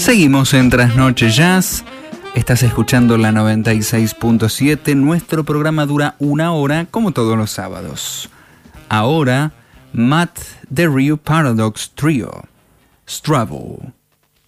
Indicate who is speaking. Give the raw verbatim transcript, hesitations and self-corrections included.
Speaker 1: Seguimos en Trasnoche Jazz. Estás escuchando la noventa y seis punto siete. Nuestro programa dura una hora, como todos los sábados. Ahora, Matt the Rio Paradox Trio, Strabo.